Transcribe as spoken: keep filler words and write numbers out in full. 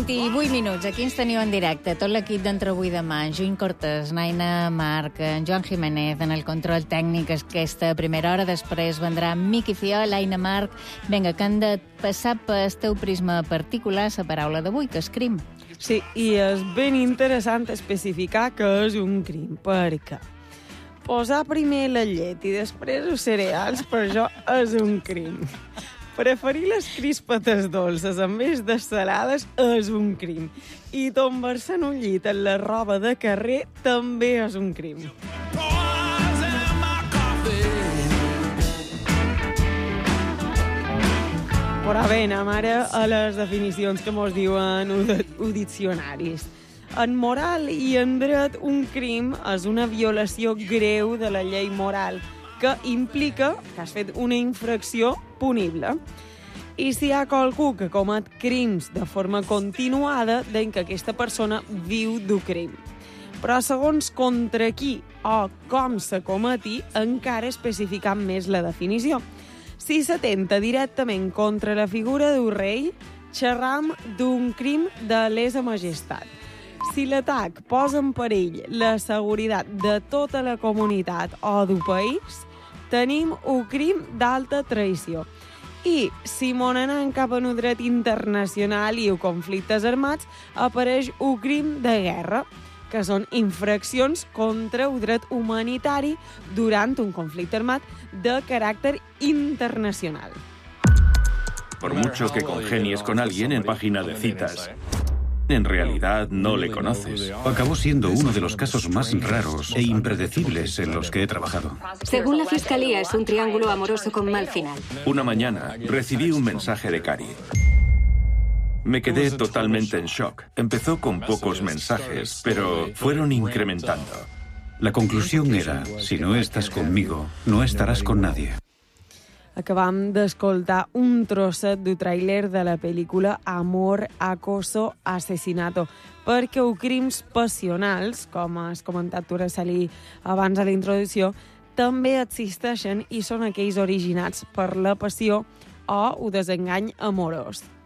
vint-i-vuit minuts. Aquí ens teniu en directe. Tot l'equip d'Entre avui demà. Juny Cortés, Naina Marc, en Joan Jiménez, en el control tècnic aquesta primera hora. Després vendrà Miqui Fiol, Aina Marc. Vinga, que han de passar pel teu prisma particular la paraula d'avui, que és crim. Sí, i és ben interessant especificar que és un crim, perquè posar primer la llet i després els cereals, per això és un crim. Preferir les crispetes dolces en vez de salades és un crim. I tombar-se en un llit en la roba de carrer també és un crim. Però bé, anem ara a les definicions que mos diuen els diccionaris. En moral i en dret, un crim és una violació greu de la llei moral, que implica que has fet una infracció punible. I si hi ha qualcú que comet crims de forma continuada, deien que aquesta persona viu d'un crim. Però segons contra qui o com se cometi, encara especificant més la definició. Si s'atenta directament contra la figura d'un rei, xerram d'un crim de lesa majestat. Si l'atac posa en perill la seguretat de tota la comunitat o d'un país, tenim un crim d'alta traïció. I si mon anant cap a un dret internacional i conflictes armats, apareix un crim de guerra, que són infraccions contra el dret humanitari durant un conflicte armat de caràcter internacional. Por mucho que congenies con alguien en página de citas, en realidad no le conoces. Acabó siendo uno de los casos más raros e impredecibles en los que he trabajado. Según la fiscalía, es un triángulo amoroso con mal final. Una mañana recibí un mensaje de Cari. Me quedé totalmente en shock. Empezó con pocos mensajes, pero fueron incrementando. La conclusión era, si no estás conmigo, no estarás con nadie. Acabam d'escoltar un trosset del tràiler de la pel·lícula Amor, Acoso, Asesinato, perquè els crims passionals, com has comentat tu, Araceli, abans de la introducció, també existeixen i són aquells originats per la passió o el desengany amorós.